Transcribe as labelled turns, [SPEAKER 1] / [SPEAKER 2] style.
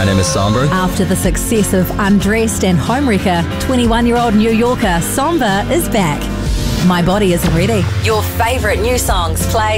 [SPEAKER 1] My name is Samba.
[SPEAKER 2] After the success of Undressed and Homewrecker, 21-year-old New Yorker Samba is back. My Body Isn't Ready. Your favourite new songs play